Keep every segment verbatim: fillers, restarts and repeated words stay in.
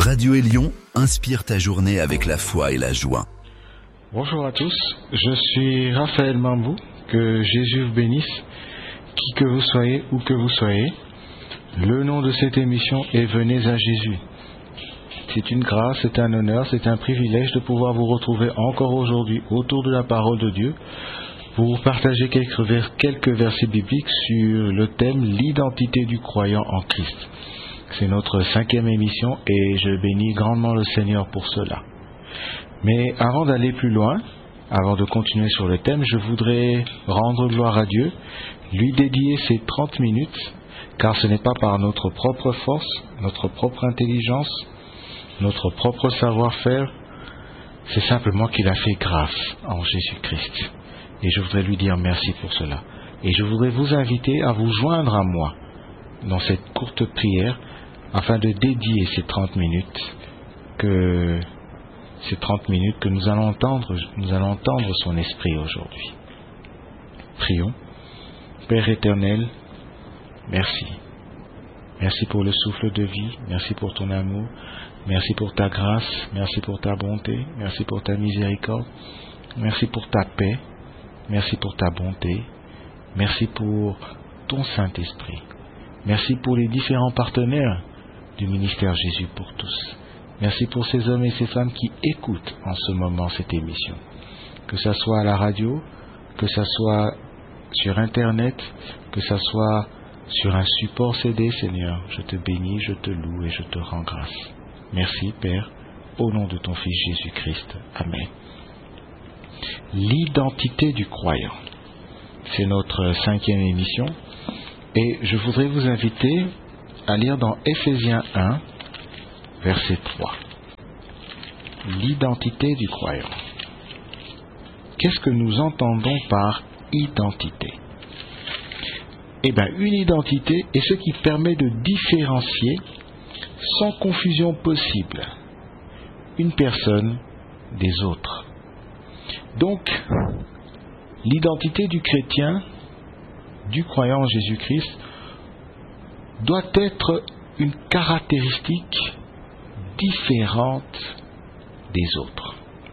Radio Élion inspire ta journée avec la foi et la joie. Bonjour à tous, je suis Raphaël Mambou, que Jésus vous bénisse, qui que vous soyez, où que vous soyez. Le nom de cette émission est Venez à Jésus. C'est une grâce, c'est un honneur, c'est un privilège de pouvoir vous retrouver encore aujourd'hui autour de la parole de Dieu pour vous partager quelques, vers, quelques versets bibliques sur le thème l'identité du croyant en Christ. C'est notre cinquième émission et je bénis grandement le Seigneur pour cela. Mais avant d'aller plus loin, avant de continuer sur le thème, je voudrais rendre gloire à Dieu, lui dédier ces trente minutes, car ce n'est pas par notre propre force, notre propre intelligence, notre propre savoir-faire, c'est simplement qu'il a fait grâce en Jésus-Christ. Et je voudrais lui dire merci pour cela. Et je voudrais vous inviter à vous joindre à moi dans cette courte prière, afin de dédier ces trente minutes que ces trente minutes que nous allons entendre, nous allons entendre son esprit aujourd'hui. Prions. Père éternel, merci. Merci pour le souffle de vie, merci pour ton amour, merci pour ta grâce, merci pour ta bonté, merci pour ta miséricorde, merci pour ta paix, merci pour ta bonté, merci pour ton Saint-Esprit. Merci pour les différents partenaires du ministère Jésus pour tous. Merci pour ces hommes et ces femmes qui écoutent en ce moment cette émission. Que ça soit à la radio, que ça soit sur Internet, que ça soit sur un support C D, Seigneur. Je te bénis, je te loue et je te rends grâce. Merci, Père, au nom de ton Fils Jésus-Christ. Amen. L'identité du croyant. C'est notre cinquième émission. Et je voudrais vous inviter à lire dans Éphésiens un, verset trois. L'identité du croyant. Qu'est-ce que nous entendons par identité? Eh bien, une identité est ce qui permet de différencier, sans confusion possible, une personne des autres. Donc, l'identité du chrétien, du croyant en Jésus-Christ, doit être une caractéristique différente des autres.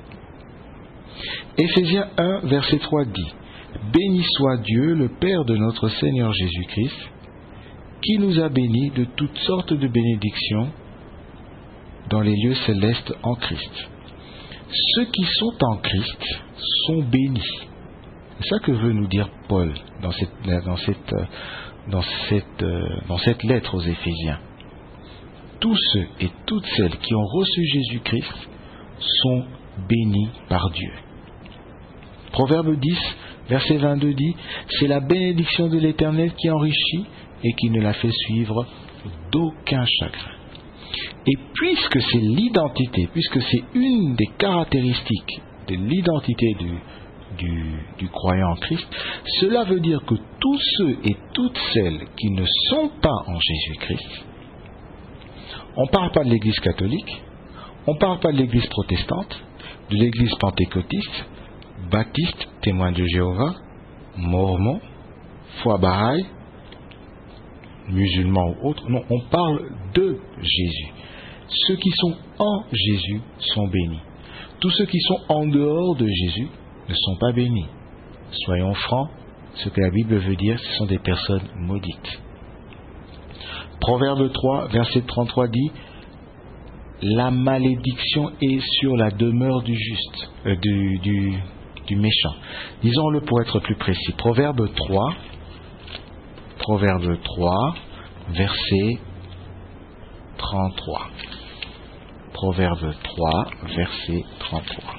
Éphésiens un, verset trois dit « Béni soit Dieu, le Père de notre Seigneur Jésus-Christ, qui nous a bénis de toutes sortes de bénédictions dans les lieux célestes en Christ. Ceux qui sont en Christ sont bénis. » C'est ça que veut nous dire Paul dans cette, dans cette, dans cette, dans cette lettre aux Éphésiens. Tous ceux et toutes celles qui ont reçu Jésus-Christ sont bénis par Dieu. Proverbe dix, verset vingt-deux dit « C'est la bénédiction de l'Éternel qui enrichit et qui ne la fait suivre d'aucun chagrin. » Et puisque c'est l'identité, puisque c'est une des caractéristiques de l'identité du Du, du croyant en Christ, cela veut dire que tous ceux et toutes celles qui ne sont pas en Jésus-Christ, on ne parle pas de l'Église catholique, on ne parle pas de l'Église protestante, de l'Église pentecôtiste, baptiste, témoin de Jéhovah, mormon, foi Bahaï, musulman ou autre, non, on parle de Jésus. Ceux qui sont en Jésus sont bénis. Tous ceux qui sont en dehors de Jésus ne sont pas bénis. Soyons francs, ce que la Bible veut dire, ce sont des personnes maudites. Proverbe trois, verset trente-trois dit « La malédiction est sur la demeure du juste, euh, du, du, du méchant. » Disons-le pour être plus précis. Proverbe trois, Proverbe trois, verset trente-trois. Proverbe trois, verset trente-trois.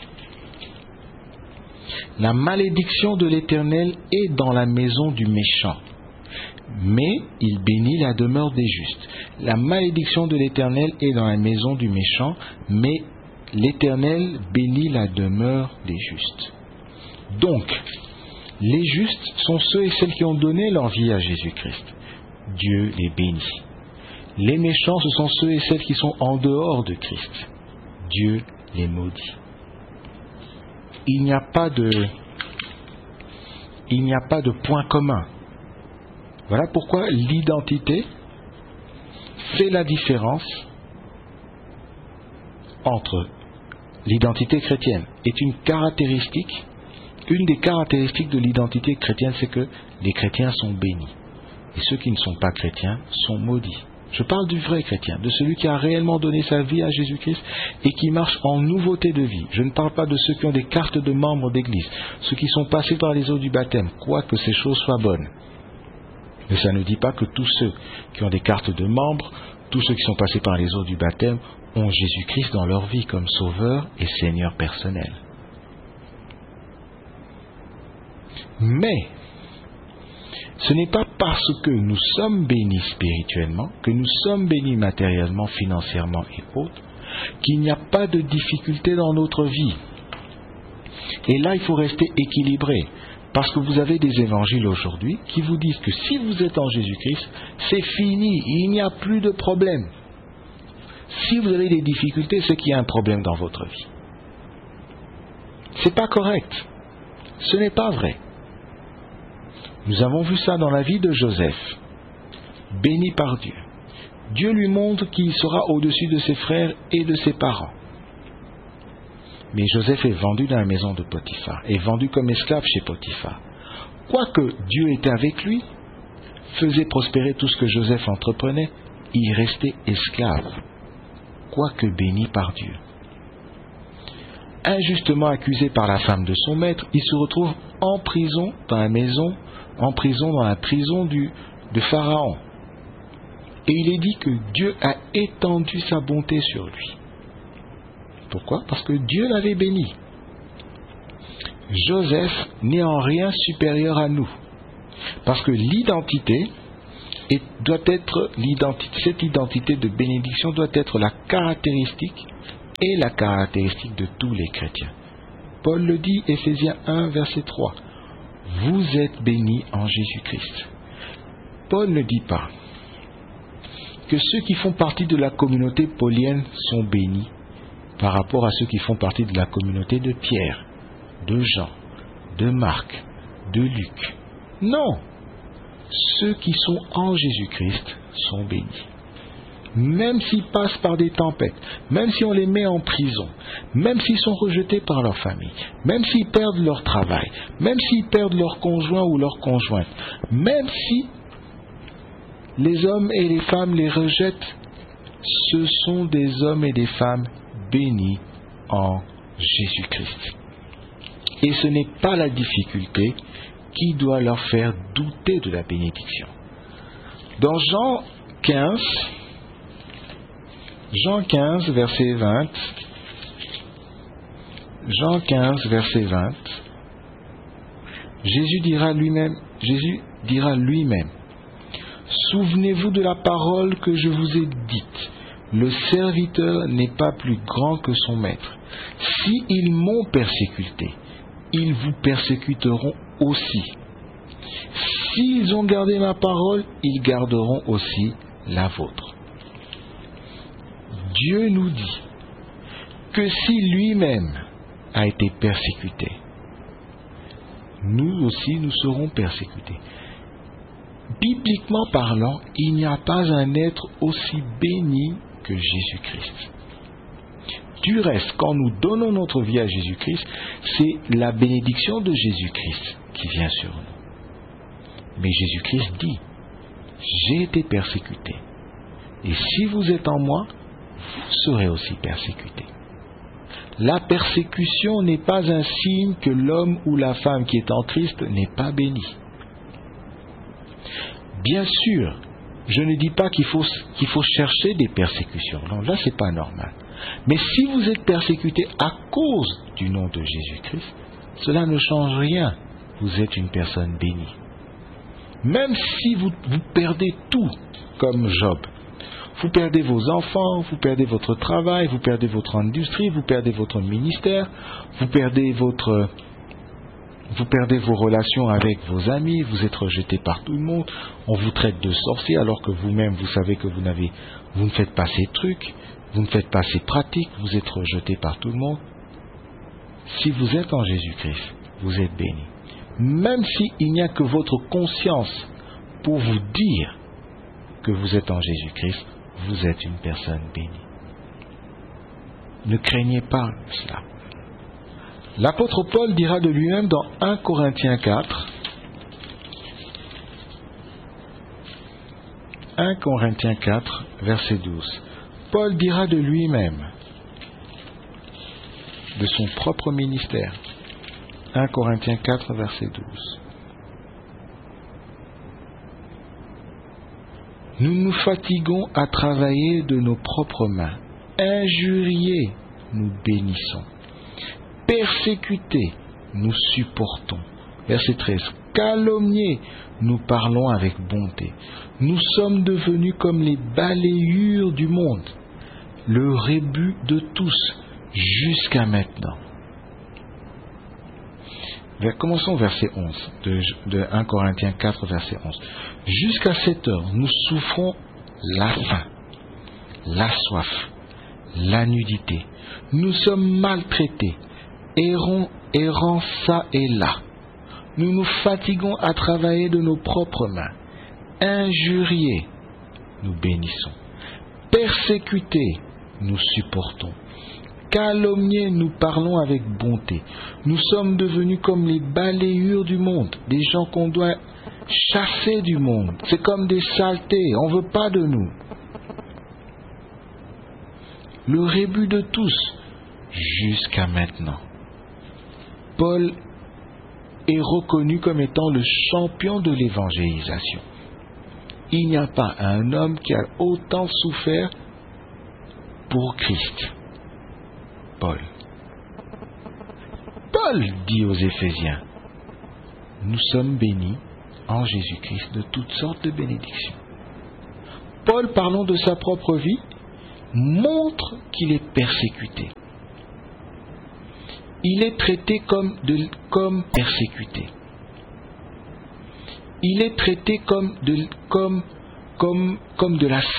La malédiction de l'Éternel est dans la maison du méchant, mais il bénit la demeure des justes. La malédiction de l'Éternel est dans la maison du méchant, mais l'Éternel bénit la demeure des justes. Donc, les justes sont ceux et celles qui ont donné leur vie à Jésus-Christ. Dieu les bénit. Les méchants, ce sont ceux et celles qui sont en dehors de Christ. Dieu les maudit. Il n'y a pas de, il n'y a pas de point commun. Voilà pourquoi l'identité fait la différence entre l'identité chrétienne est une caractéristique, une des caractéristiques de l'identité chrétienne, c'est que les chrétiens sont bénis. Et ceux qui ne sont pas chrétiens sont maudits. Je parle du vrai chrétien, de celui qui a réellement donné sa vie à Jésus-Christ et qui marche en nouveauté de vie. Je ne parle pas de ceux qui ont des cartes de membres d'église, ceux qui sont passés par les eaux du baptême, quoique ces choses soient bonnes. Mais ça ne dit pas que tous ceux qui ont des cartes de membres, tous ceux qui sont passés par les eaux du baptême, ont Jésus-Christ dans leur vie comme sauveur et Seigneur personnel. Mais ce n'est pas parce que nous sommes bénis spirituellement, que nous sommes bénis matériellement, financièrement et autres, qu'il n'y a pas de difficulté dans notre vie. Et là, il faut rester équilibré, parce que vous avez des évangiles aujourd'hui qui vous disent que si vous êtes en Jésus-Christ, c'est fini, il n'y a plus de problème. Si vous avez des difficultés, c'est qu'il y a un problème dans votre vie. C'est pas correct. Ce n'est pas vrai. Nous avons vu ça dans la vie de Joseph, béni par Dieu. Dieu lui montre qu'il sera au-dessus de ses frères et de ses parents. Mais Joseph est vendu dans la maison de Potiphar, est vendu comme esclave chez Potiphar. Quoique Dieu était avec lui, faisait prospérer tout ce que Joseph entreprenait, il restait esclave, quoique béni par Dieu. Injustement accusé par la femme de son maître, il se retrouve en prison dans la maison, en prison dans la prison du, de Pharaon. Et il est dit que Dieu a étendu sa bonté sur lui. Pourquoi? Parce que Dieu l'avait béni. Joseph n'est en rien supérieur à nous. Parce que l'identité est, doit être l'identité, cette identité de bénédiction doit être la caractéristique et la caractéristique de tous les chrétiens. Paul le dit, Éphésiens un, verset trois. Vous êtes bénis en Jésus-Christ. Paul ne dit pas que ceux qui font partie de la communauté paulienne sont bénis par rapport à ceux qui font partie de la communauté de Pierre, de Jean, de Marc, de Luc. Non! Ceux qui sont en Jésus-Christ sont bénis. Même s'ils passent par des tempêtes, même si on les met en prison, même s'ils sont rejetés par leur famille, même s'ils perdent leur travail, même s'ils perdent leur conjoint ou leur conjointe, même si les hommes et les femmes les rejettent, ce sont des hommes et des femmes bénis en Jésus-Christ. Et ce n'est pas la difficulté qui doit leur faire douter de la bénédiction. Dans Jean quinze, Jean quinze, verset vingt, Jean quinze, verset vingt, Jésus dira lui-même, Jésus dira lui-même, souvenez-vous de la parole que je vous ai dite. Le serviteur n'est pas plus grand que son maître. S'ils m'ont persécuté, ils vous persécuteront aussi. S'ils ont gardé ma parole, ils garderont aussi la vôtre. Dieu nous dit que si lui-même a été persécuté, nous aussi nous serons persécutés. Bibliquement parlant, il n'y a pas un être aussi béni que Jésus-Christ. Du reste, quand nous donnons notre vie à Jésus-Christ, c'est la bénédiction de Jésus-Christ qui vient sur nous. Mais Jésus-Christ dit, j'ai été persécuté. Et si vous êtes en moi, vous serez aussi persécutés. La persécution n'est pas un signe que l'homme ou la femme qui est en Christ n'est pas béni. Bien sûr, je ne dis pas qu'il faut, qu'il faut chercher des persécutions. Non, là, c'est pas normal. Mais si vous êtes persécuté à cause du nom de Jésus-Christ, cela ne change rien. Vous êtes une personne bénie. Même si vous, vous perdez tout, comme Job, vous perdez vos enfants, vous perdez votre travail, vous perdez votre industrie, vous perdez votre ministère, vous perdez votre... Vous perdez vos relations avec vos amis, vous êtes rejeté par tout le monde, on vous traite de sorcier alors que vous-même vous savez que vous, n'avez, vous ne faites pas ces trucs, vous ne faites pas ces pratiques, vous êtes rejeté par tout le monde. Si vous êtes en Jésus-Christ, vous êtes béni. Même s'il n'y a que votre conscience pour vous dire que vous êtes en Jésus-Christ, vous êtes une personne bénie. Ne craignez pas cela. L'apôtre Paul dira de lui-même dans un Corinthiens quatre, un Corinthiens quatre, verset douze. Paul dira de lui-même, de son propre ministère, un Corinthiens quatre, verset douze. Nous nous fatiguons à travailler de nos propres mains. Injuriés, nous bénissons. Persécutés, nous supportons. Verset treize. Calomniés, nous parlons avec bonté. Nous sommes devenus comme les balayures du monde, le rébut de tous, jusqu'à maintenant. Commençons verset onze, de, de un Corinthiens quatre, verset onze. Jusqu'à cette heure, nous souffrons la faim, la soif, la nudité. Nous sommes maltraités, errons, errant ça et là. Nous nous fatiguons à travailler de nos propres mains. Injuriés, nous bénissons. Persécutés, nous supportons. Calomniés, nous parlons avec bonté. Nous sommes devenus comme les balayures du monde, des gens qu'on doit chasser du monde. C'est comme des saletés, on ne veut pas de nous. Le rébut de tous, jusqu'à maintenant. Paul est reconnu comme étant le champion de l'évangélisation. Il n'y a pas un homme qui a autant souffert pour Christ. Paul. Paul dit aux Éphésiens, nous sommes bénis en Jésus-Christ de toutes sortes de bénédictions. Paul, parlant de sa propre vie, montre qu'il est persécuté. Il est traité comme, de, comme persécuté. Il est traité comme de, comme, comme, comme de la